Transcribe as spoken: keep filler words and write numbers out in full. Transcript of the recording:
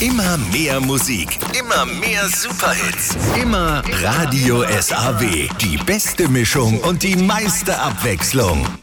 Immer mehr Musik, immer mehr Superhits, immer Radio S A W. Die beste Mischung und die meiste Abwechslung.